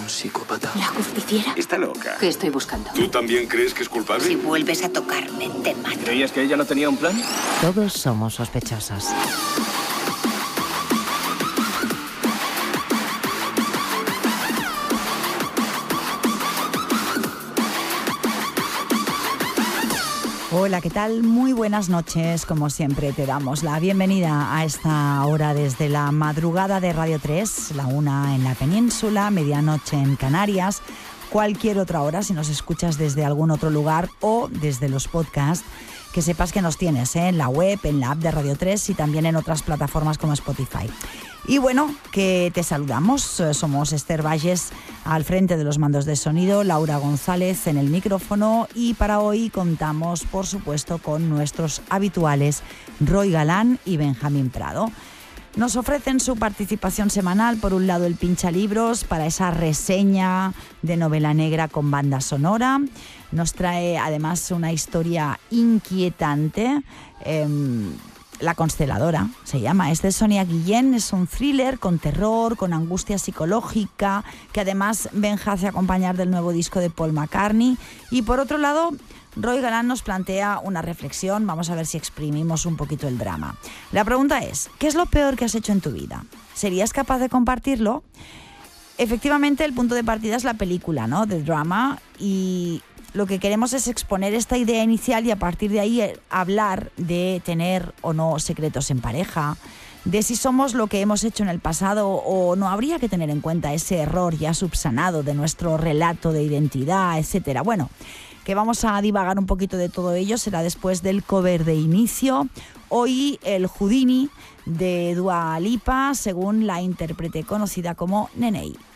un psicópata. ¿La justiciera? Está loca. ¿Qué estoy buscando? ¿Tú también crees que es culpable? Si vuelves a tocarme, te mato. ¿Creías que ella no tenía un plan? Todos somos sospechosos. Hola, ¿qué tal? Muy buenas noches. Como siempre, te damos la bienvenida a esta hora desde la madrugada de Radio 3, la 1 en la península, medianoche en Canarias, cualquier otra hora si nos escuchas desde algún otro lugar o desde los podcasts, que sepas que nos tienes en la web, en la app de Radio 3 y también en otras plataformas como Spotify. Y bueno, que te saludamos. Somos Esther Valles al frente de los mandos de sonido, Laura González en el micrófono y para hoy contamos, por supuesto, con nuestros habituales Roy Galán y Benjamín Prado. Nos ofrecen su participación semanal, por un lado el Pinchalibros, para esa reseña de novela negra con banda sonora. Nos trae además una historia inquietante, La Consteladora se llama, es de Sonia Guillén, es un thriller con terror, con angustia psicológica, que además Benja hace acompañar del nuevo disco de Paul McCartney. Y por otro lado, Roy Galán nos plantea una reflexión, vamos a ver si exprimimos un poquito el drama. La pregunta es, ¿qué es lo peor que has hecho en tu vida? ¿Serías capaz de compartirlo? Efectivamente, el punto de partida es la película, ¿no? The Drama, y lo que queremos es exponer esta idea inicial y a partir de ahí hablar de tener o no secretos en pareja, de si somos lo que hemos hecho en el pasado o no habría que tener en cuenta ese error ya subsanado de nuestro relato de identidad, etcétera. Bueno, que vamos a divagar un poquito de todo ello, será después del cover de inicio. Hoy el Houdini de Dua Lipa, según la intérprete conocida como Nenei.